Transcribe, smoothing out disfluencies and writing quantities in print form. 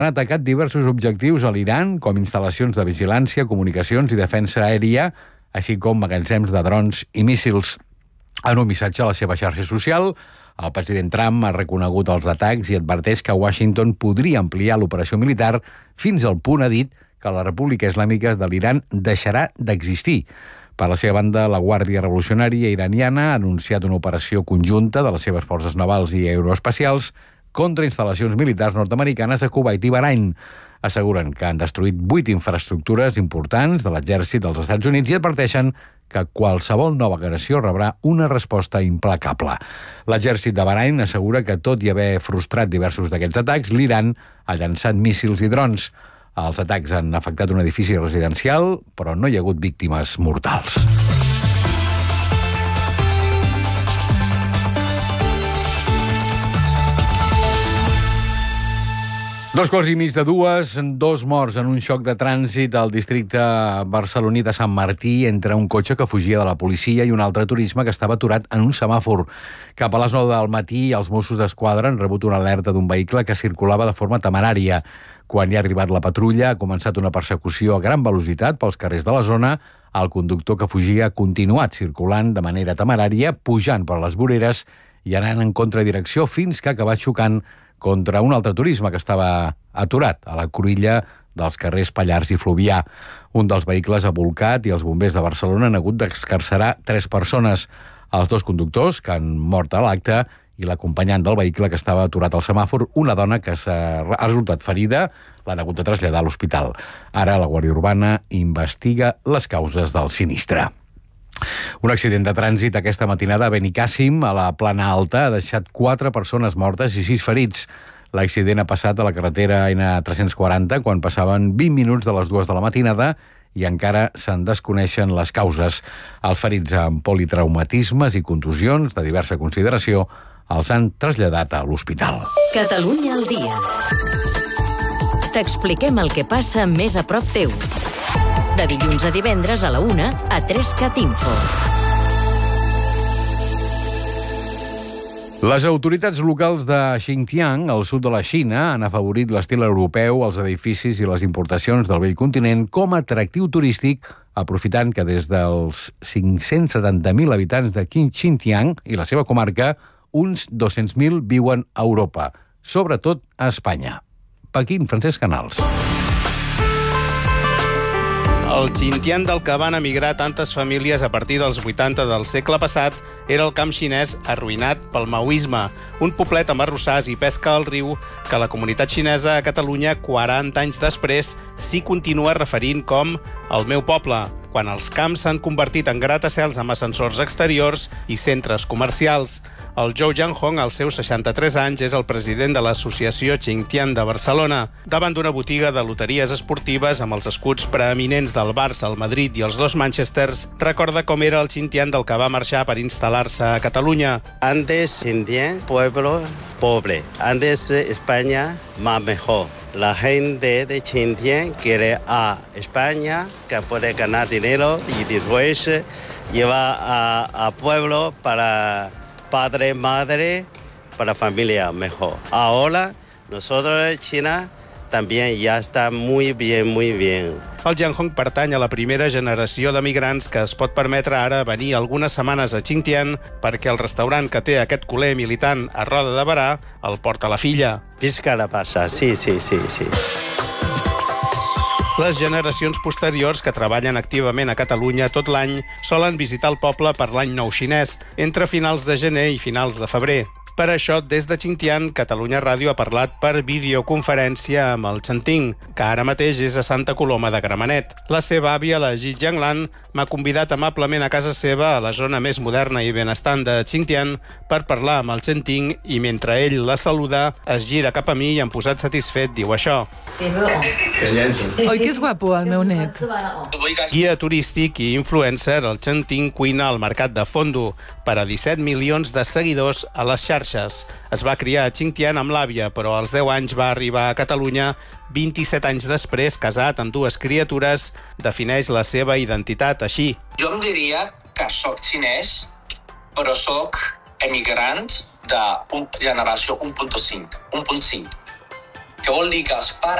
Han atacat diversos objectius a l'Iran, com instal·lacions de vigilància, comunicacions i defensa aèria, així com magatzems de drons i míssils. En un missatge a la seva xarxa social, el president Trump ha reconegut els atacs i adverteix que Washington podria ampliar l'operació militar fins al punt, ha dit, que la República Islàmica de l'Iran deixarà d'existir. Per la seva banda, la Guàrdia Revolucionària Iraniana ha anunciat una operació conjunta de les seves forces navals i aeroespacials contra instal·lacions militars nord-americanes a Kuwait i Bahrain. Asseguren que han destruït 8 infraestructures importants de l'exèrcit dels Estats Units i adverteixen que qualsevol nova agressió rebrà una resposta implacable. L'exèrcit de Bahrain assegura que, tot i haver frustrat diversos d'aquests atacs, l'Iran ha llançat míssils i drons. Els atacs han afectat un edifici residencial, però no hi ha hagut víctimes mortals. 2:15, 2 morts en un xoc de trànsit al districte barceloní de Sant Martí entre un cotxe que fugia de la policia i un altre turisme que estava aturat en un semàfor. Cap a les 9 del matí, els Mossos d'Esquadra han rebut una alerta d'un vehicle que circulava de forma temerària. Quan hi ha arribat la patrulla, ha començat una persecució a gran velocitat pels carrers de la zona. El conductor que fugia ha continuat circulant de manera temerària, pujant per les voreres i anant en contradirecció fins que ha acabat xocant contra un altre turisme que estava aturat a la cruïlla dels carrers Pallars i Fluvià. Un dels vehicles ha bolcat i els bombers de Barcelona han hagut d'excarcerar 3 persones. Els 2 conductors que han mort a l'acte i l'acompanyant del vehicle que estava aturat al semàfor, una dona que ha resultat ferida, l'han hagut de traslladar a l'hospital. Ara la Guàrdia Urbana investiga les causes del sinistre. Un accident de trànsit aquesta matinada a Benicàssim, a la Plana Alta, ha deixat 4 persones mortes i 6 ferits. L'accident ha passat a la carretera N340 quan passaven 20 minuts de les 2 de la matinada i encara se'n desconeixen les causes. Els ferits amb politraumatismes i contusions de diversa consideració els han traslladat a l'hospital. Catalunya al dia. T'expliquem el que passa més a prop teu. De dilluns a divendres a la 1 a 3CAT Info. Les autoritats locals de Xinjiang, al sud de la Xina, han afavorit l'estil europeu, els edificis i les importacions del vell continent com a atractiu turístic, aprofitant que des dels 570.000 habitants de Xinjiang i la seva comarca, uns 200.000 viuen a Europa, sobretot a Espanya. Pequín, Francesc Canals. El Xinjiang del que van emigrar tantes famílies a partir dels 80 del segle passat era el camp xinès arruïnat pel maoisme, un poblet amb arrossars i pesca al riu que la comunitat xinesa a Catalunya, 40 anys després, s'hi continua referint com el meu poble, quan els camps s'han convertit en gratacels amb ascensors exteriors i centres comercials. El Zhou Jianhong, als seus 63 anys, és el president de l'Associació Xinjiang de Barcelona. Davant d'una botiga de loteries esportives amb els escuts preeminents del Barça, el Madrid i els 2 Manchesters, recorda com era el Xinjiang del que va marxar per instal·lar-se a Catalunya. Antes Xinjiang, pueblo pobre. Antes España, más mejor. La gente de Xinjiang quiere a España, que puede ganar dinero y después lleva a pueblo para padre, madre, para familia mejor. Ahora, nosotros, China, también ya está muy bien, muy bien. El Jianhong pertany a la primera generació d'emigrants que es pot permetre ara venir algunes setmanes a Xinjiang perquè el restaurant que té aquest culer militant a Roda de Berà el porta la filla. Visca la passa, sí. Les generacions posteriors que treballen activament a Catalunya tot l'any solen visitar el poble per l'any nou xinès, entre finals de gener i finals de febrer. Per això, des de Xinjiang, Catalunya Ràdio ha parlat per videoconferència amb el Xanting, que ara mateix és a Santa Coloma de Gramenet. La seva àvia, la Ji Jianglan, m'ha convidat amablement a casa seva, a la zona més moderna i benestant de Xinjiang, per parlar amb el Xanting i mentre ell la saluda, es gira cap a mi i, posat satisfet, diu això. Oi que és guapo, el meu net? Guia turístic i influencer, el Xanting cuina al mercat de Fondo per a 17 milions de seguidors a les xarxes. Es va criar a Xinjiang amb l'àvia, però als 10 anys va arribar a Catalunya. 27 anys després, casat amb 2 criatures, defineix la seva identitat així. Jo em diria que soc xinès, però soc emigrant de generació 1.5. que vol dir que els pares